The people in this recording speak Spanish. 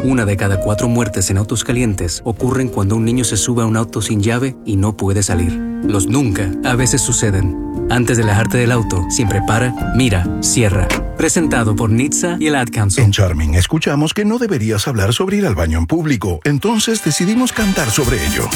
1 de cada 4 muertes en autos calientes ocurren cuando un niño se sube a un auto sin llave y no puede salir. Los nunca a veces suceden. Antes de alejarte del auto, siempre para, mira, cierra. Presentado por NHTSA y el Ad Council. En Charming escuchamos que no deberías hablar sobre ir al baño en público. Entonces decidimos cantar sobre ello.